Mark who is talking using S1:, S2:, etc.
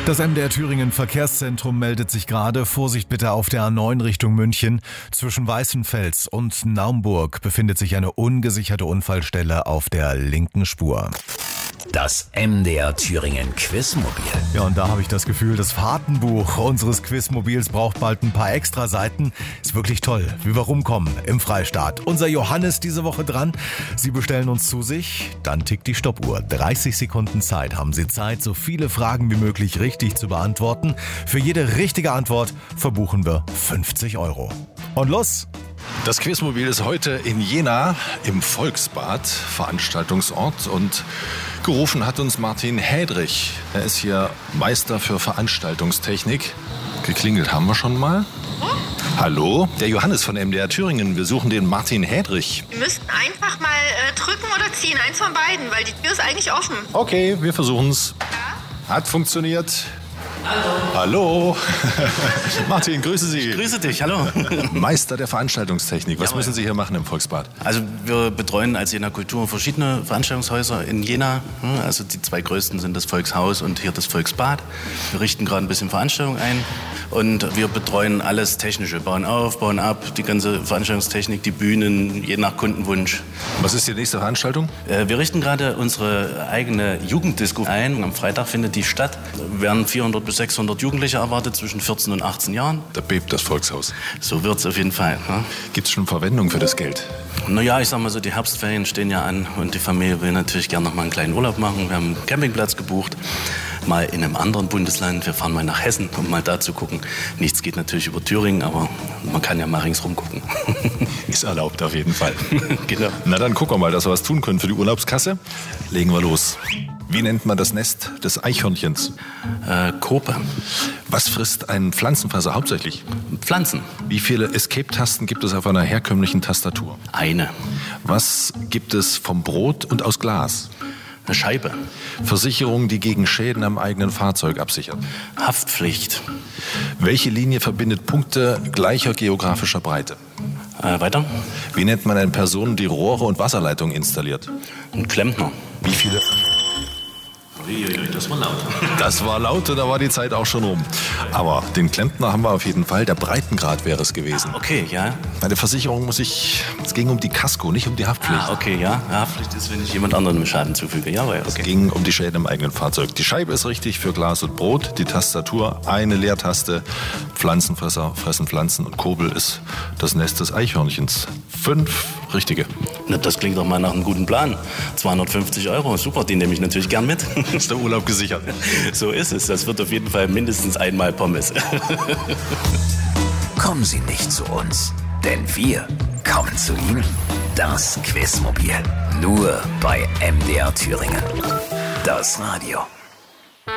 S1: Das MDR Thüringen Verkehrszentrum meldet sich gerade. Vorsicht bitte auf der A9 Richtung München. Zwischen Weißenfels und Naumburg befindet sich eine ungesicherte Unfallstelle auf der linken Spur.
S2: Das MDR Thüringen Quizmobil.
S1: Ja, und da habe ich das Gefühl, das Fahrtenbuch unseres Quizmobils braucht bald ein paar extra Seiten. Ist wirklich toll, wie wir rumkommen im Freistaat. Unser Johannes diese Woche dran. Sie bestellen uns zu sich, dann tickt die Stoppuhr. 30 Sekunden Zeit haben Sie Zeit, so viele Fragen wie möglich richtig zu beantworten. Für jede richtige Antwort verbuchen wir 50 €. Und los!
S3: Das Quizmobil ist heute in Jena im Volksbad, Veranstaltungsort, und gerufen hat uns Martin Hädrich. Er ist hier Meister für Veranstaltungstechnik. Geklingelt haben wir schon mal. Hallo, der Johannes von MDR Thüringen. Wir suchen den Martin Hädrich.
S4: Wir müssten einfach mal drücken oder ziehen, eins von beiden, weil die Tür ist eigentlich offen.
S3: Okay, wir versuchen's.
S4: Ja?
S3: Hat funktioniert. Hallo. Martin, grüße Sie.
S5: Ich grüße dich, hallo.
S3: Meister der Veranstaltungstechnik. Was müssen Sie hier machen im Volksbad?
S5: Also wir betreuen als Jena Kultur verschiedene Veranstaltungshäuser in Jena. Also die zwei größten sind das Volkshaus und hier das Volksbad. Wir richten gerade ein bisschen Veranstaltungen ein und wir betreuen alles Technische. Bauen auf, bauen ab, die ganze Veranstaltungstechnik, die Bühnen, je nach Kundenwunsch.
S3: Was ist die nächste Veranstaltung?
S5: Wir richten gerade unsere eigene Jugenddisco ein. Am Freitag findet die statt. Wir werden 400 bis 600 Jugendliche erwartet zwischen 14 und 18 Jahren.
S3: Da bebt das Volkshaus.
S5: So wird's auf jeden Fall. Ne?
S3: Gibt es schon Verwendung für das Geld?
S5: Naja, ich sag mal so, die Herbstferien stehen ja an und die Familie will natürlich gerne noch mal einen kleinen Urlaub machen. Wir haben einen Campingplatz gebucht, mal in einem anderen Bundesland. Wir fahren mal nach Hessen, um mal da zu gucken. Nichts geht natürlich über Thüringen, aber man kann ja mal ringsrum gucken.
S3: Ist erlaubt auf jeden Fall.
S5: Genau.
S3: Na dann gucken wir mal, dass wir was tun können für die Urlaubskasse. Legen wir los. Wie nennt man das Nest des Eichhörnchens?
S5: Kope.
S3: Was frisst ein Pflanzenfresser hauptsächlich?
S5: Pflanzen.
S3: Wie viele Escape-Tasten gibt es auf einer herkömmlichen Tastatur?
S5: Eine.
S3: Was gibt es vom Brot und aus Glas?
S5: Eine Scheibe.
S3: Versicherung, die gegen Schäden am eigenen Fahrzeug absichert.
S5: Haftpflicht.
S3: Welche Linie verbindet Punkte gleicher geografischer Breite?
S5: Weiter.
S3: Wie nennt man eine Person, die Rohre und Wasserleitungen installiert?
S5: Ein Klempner.
S3: Wie viele...
S5: Das war laut.
S3: Das war laut und da war die Zeit auch schon rum. Aber den Klempner haben wir auf jeden Fall. Der Breitengrad wäre es gewesen.
S5: Okay, ja.
S3: Bei der Versicherung es ging um die Kasko, nicht um die Haftpflicht.
S5: Okay, ja. Haftpflicht ist, wenn ich jemand anderem Schaden zufüge. Ja, aber okay.
S3: Es ging um die Schäden im eigenen Fahrzeug. Die Scheibe ist richtig für Glas und Brot. Die Tastatur, eine Leertaste. Pflanzenfresser fressen Pflanzen und Kurbel ist das Nest des Eichhörnchens. 5 richtige.
S5: Na, das klingt doch mal nach einem guten Plan. 250 €, super, die nehme ich natürlich gern mit.
S3: Ist der Urlaub gesichert?
S5: So ist es. Das wird auf jeden Fall mindestens einmal Pommes.
S2: Kommen Sie nicht zu uns, denn wir kommen zu Ihnen. Das Quizmobil. Nur bei MDR Thüringen. Das Radio.